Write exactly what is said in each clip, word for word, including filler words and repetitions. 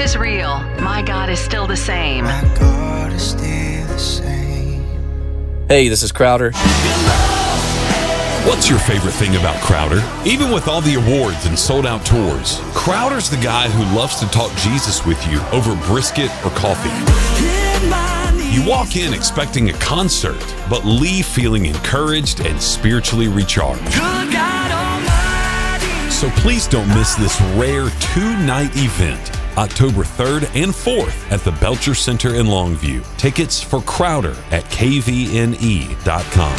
is real. My God is still the same. My God is still the same. Hey, this is Crowder. What's your favorite thing about Crowder? Even with all the awards and sold-out tours, Crowder's the guy who loves to talk Jesus with you over brisket or coffee. You walk in expecting a concert, but leave feeling encouraged and spiritually recharged. So please don't miss this rare two-night event, October third and fourth at the Belcher Center in Longview. Tickets for Crowder at K V N E dot com.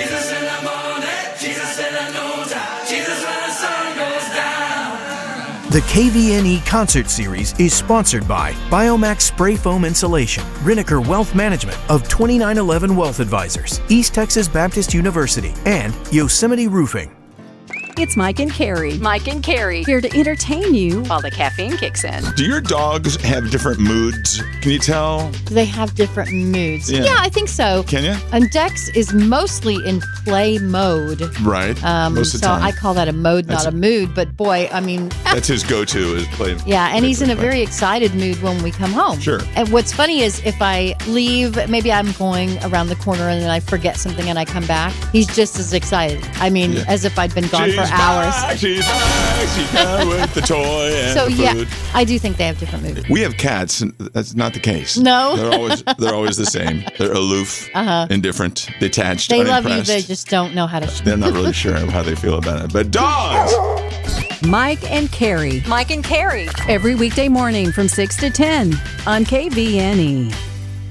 The K V N E Concert Series is sponsored by Biomax Spray Foam Insulation, Riniker Wealth Management of twenty-nine eleven Wealth Advisors, East Texas Baptist University, and Yosemite Roofing. It's Mike and Carrie. Mike and Carrie, Here to entertain you. while the caffeine kicks in. Do your dogs have different moods? Can you tell? Do they have different moods? Yeah. Yeah, I think so. Can you? And Dex is mostly in play mode. Right. Um, Most of so the time. I call that a mode, That's not a mood. But boy, I mean, That's his go-to is playing. yeah, and he's in a play. very excited mood when we come home. Sure. And what's funny is if I leave, maybe I'm going around the corner and then I forget something and I come back, he's just as excited. I mean, Yeah. as if I'd been gone She's for hours. back, she's back, she's back with the toy and So the yeah, food. I do think they have different moods. We have cats, and that's not the case. No. They're always they're always the same. They're aloof, Uh-huh. indifferent, detached, They love you, unimpressed. they just don't know how to. They're not really sure of how they feel about it. But dogs! Mike and Carrie. Mike and Carrie. Every weekday morning from six to ten on K V N E.